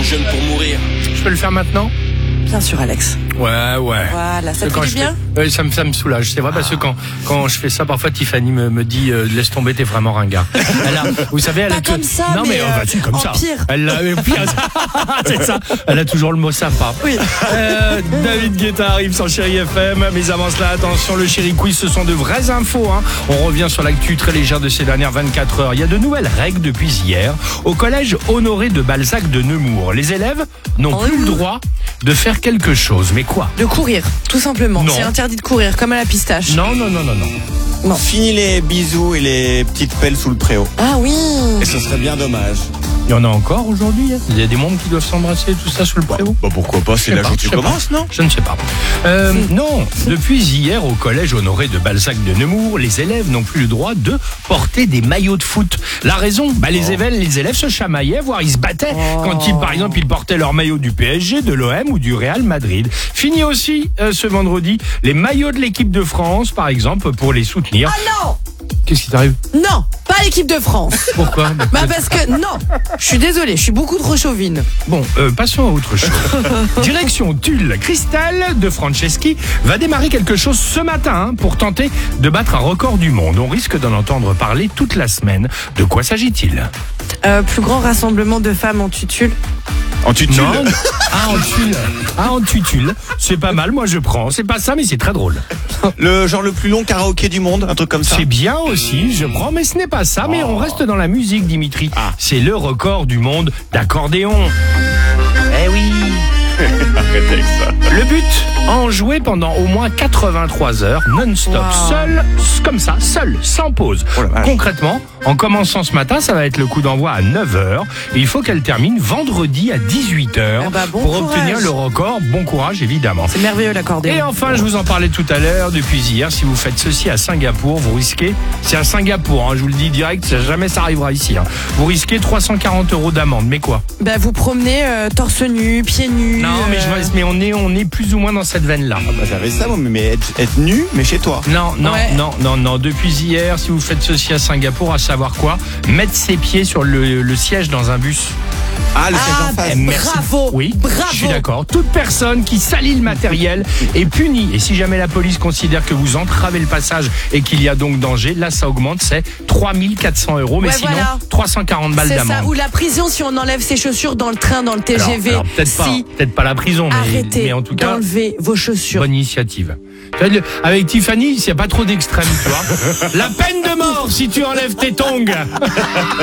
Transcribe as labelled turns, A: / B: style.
A: jeune pour mourir.
B: Je peux le faire maintenant ?
C: Bien sûr, Alex.
B: Ouais.
C: Voilà, ça te fait du bien ?
B: Ça me soulage. C'est vrai parce que quand je fais ça, parfois Tiffany me dit laisse tomber, t'es vraiment ringard. Vous savez, elle
C: pas
B: a
C: comme ça,
B: non mais vas-y comme
C: en
B: ça.
C: pire.
B: Elle a pire. C'est ça. Elle a toujours le mot sympa.
C: Oui.
B: David Guetta arrive sur Chéri FM. Mais avant cela, attention, le Chéri Quiz, ce sont de vraies infos. On revient sur l'actu très légère de ces dernières 24 heures. Il y a de nouvelles règles depuis hier au collège Honoré de Balzac de Nemours. Les élèves n'ont plus le droit de faire quelque chose. Mais quoi ?
C: De courir, tout simplement.
B: Non.
C: C'est interdit de courir, comme à la pistache.
B: Non.
D: Fini les bisous et les petites pelles sous le préau.
C: Ah oui.
D: Et ce serait bien dommage.
B: Il y en a encore aujourd'hui. Il y a des mondes qui doivent s'embrasser, tout ça sous le préau.
D: Bah pourquoi pas, c'est
B: Je sais
D: là
B: pas,
D: où tu
B: je sais
D: commences,
B: pas.
D: non?
B: Je ne sais pas. Non, depuis hier au collège Honoré de Balzac de Nemours, les élèves n'ont plus le droit de porter des maillots de foot. La raison, les élèves se chamaillaient, voire ils se battaient quand par exemple, ils portaient leur maillot du PSG, de l'OM ou du Real Madrid. Fini aussi ce vendredi les maillots de l'équipe de France, par exemple, pour les soutenir.
C: Ah non.
B: Qu'est-ce qui t'arrive?
C: Non, pas l'équipe de France.
B: Pourquoi?
C: Parce que non, je suis désolée, je suis beaucoup trop chauvine.
B: Bon, passons à autre chose. Direction Tulle. Christelle de Franceschi va démarrer quelque chose ce matin pour tenter de battre un record du monde. On risque d'en entendre parler toute la semaine. De quoi s'agit-il?
C: Plus grand rassemblement de femmes en tutule.
D: En tutule?
B: Non. En tutule. C'est pas mal, moi je prends. C'est pas ça, mais c'est très drôle.
D: Le plus long karaoké du monde, un truc comme ça.
B: C'est bien aussi, je prends, mais ce n'est pas ça. Mais on reste dans la musique, Dimitri. C'est le record du monde d'accordéon. Eh oui.
D: Arrêtez avec ça.
B: Le but, en jouer pendant au moins 83 heures, non-stop, seul, comme ça, seul, sans pause.
D: Oh la vache.
B: Concrètement, en commençant ce matin, ça va être le coup d'envoi à 9h. Et il faut qu'elle termine vendredi à 18h
C: bon
B: pour
C: courage.
B: obtenir le record. Bon courage, évidemment.
C: C'est merveilleux l'accordéon.
B: Et enfin, je vous en parlais tout à l'heure, depuis hier, si vous faites ceci à Singapour, vous risquez, c'est à Singapour, je vous le dis direct, jamais ça arrivera ici, vous risquez 340 € d'amende. Mais quoi?
C: Vous promenez torse nu, pieds nus.
B: Non, mais on est plus ou moins dans cette veine-là.
D: J'avais ça, moi, mais être nu, mais chez toi.
B: Non. Depuis hier, si vous faites ceci à Singapour, à savoir quoi? Mettre ses pieds sur le siège dans un bus.
D: Ah, le siège en face.
B: Merci.
C: Bravo.
B: Oui,
C: bravo.
B: je suis d'accord. Toute personne qui salit le matériel est punie. Et si jamais la police considère que vous entravez le passage et qu'il y a donc danger, là, ça augmente, c'est 3400 €. Mais sinon,
C: voilà.
B: 340 balles
C: C'est
B: d'amende.
C: ça, ou la prison si on enlève ses chaussures dans le train, dans le TGV.
B: Alors, peut-être pas la prison,
C: Arrêtez
B: mais en tout cas,
C: d'enlever vos chaussures.
B: bonne initiative. Avec Tiffany, il n'y a pas trop d'extrêmes, tu vois. La peine de mort si tu enlèves tes tongs.